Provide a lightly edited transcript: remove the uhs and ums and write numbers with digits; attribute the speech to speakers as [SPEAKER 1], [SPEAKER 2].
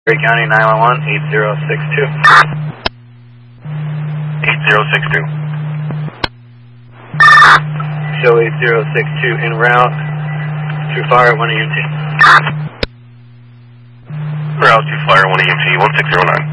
[SPEAKER 1] Perry County 911, 8062.
[SPEAKER 2] 8062.
[SPEAKER 1] Show 8062 en route. True Fire 1 EMT.
[SPEAKER 2] Route 2 Flyer 1 EMT 1609.